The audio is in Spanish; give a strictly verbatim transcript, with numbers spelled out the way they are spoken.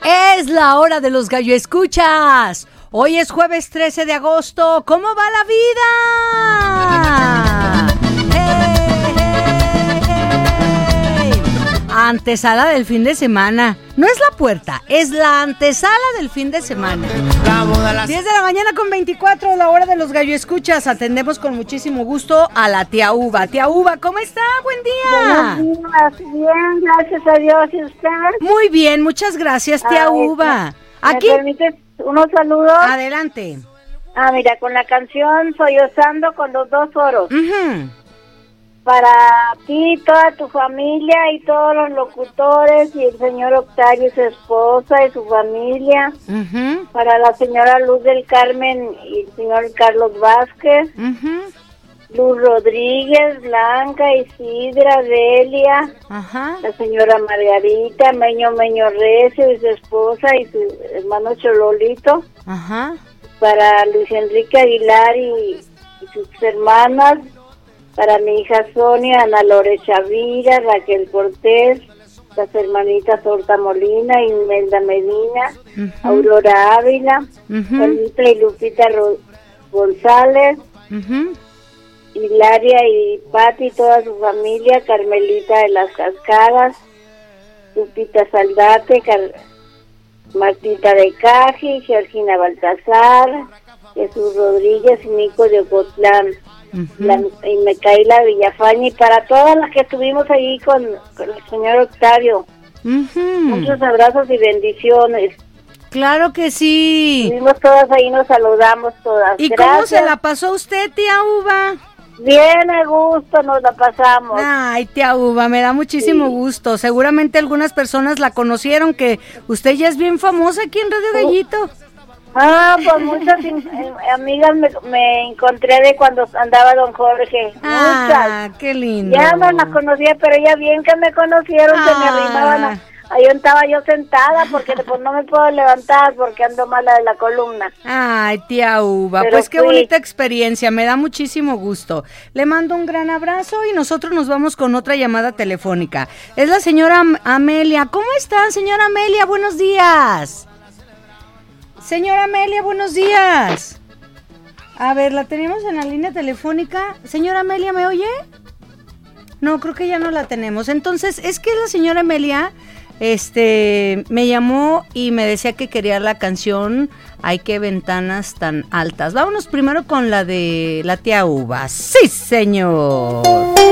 Es la hora de los gallo escuchas. Hoy es jueves trece de agosto. ¿Cómo va la vida? ¡Hey, hey, hey! Antesala del fin de semana. No es la puerta, es la antesala del fin de semana. diez de la mañana con veinticuatro, la hora de los gallo escuchas. Atendemos con muchísimo gusto a la tía Uva. Tía Uva, ¿cómo está? Buen día. Buenos días, bien, gracias a Dios. ¿Y usted? Muy bien, muchas gracias, tía Ay, Uva. ¿Me Aquí. permites unos saludos? Adelante. Ah, mira, con la canción Sollozando con los dos oros. Uh-huh. Para ti, toda tu familia y todos los locutores y el señor Octavio y su esposa y su familia. Uh-huh. Para la señora Luz del Carmen y el señor Carlos Vázquez. Uh-huh. Luz Rodríguez, Blanca, Isidra, Delia. Ajá. La señora Margarita, Meño Meño Recio y su esposa y su hermano Chololito. Ajá. Para Luis Enrique Aguilar y, y sus hermanas. Para mi hija Sonia, Ana Lore Chavira, Raquel Cortés, las hermanitas Horta Molina, Imelda Medina, uh-huh. Aurora Ávila, uh-huh. Juanita y Lupita Ro- González, Uh-huh. Hilaria y Pati, toda su familia, Carmelita de las Cascadas, Lupita Saldate, Car- Martita de Caji, Georgina Baltasar, Jesús Rodríguez y Nico de Ocotlán. Uh-huh. La, y Micaela Villafaña, y para todas las que estuvimos allí con, con el señor Octavio. Uh-huh. Muchos abrazos y bendiciones. Claro que sí. Estuvimos todas ahí, nos saludamos todas. ¿Y Gracias. cómo se la pasó usted, tía Uva? Bien, a gusto nos la pasamos. Ay, tía Uva, me da muchísimo sí. gusto. Seguramente algunas personas la conocieron, que usted ya es bien famosa aquí en Radio Gallito. Ah, pues muchas eh, amigas me, me encontré de cuando andaba don Jorge. Ah, muchas. Qué lindo. Ya no las conocía, pero ya bien que me conocieron, ah. se me arrimaban. A, ahí estaba yo sentada porque pues no me puedo levantar porque ando mala de la columna. Ay, tía Uva, pero pues qué fui. bonita experiencia, me da muchísimo gusto. Le mando un gran abrazo y nosotros nos vamos con otra llamada telefónica. Es la señora Am- Amelia. ¿Cómo está, señora Amelia? Buenos días. Señora Amelia, buenos días. A ver, la tenemos en la línea telefónica. Señora Amelia, ¿me oye? No, creo que ya no la tenemos. Entonces, es que la señora Amelia este, me llamó y me decía que quería la canción Ay, qué ventanas tan altas. Vámonos primero con la de la tía Uva. ¡Sí, señor!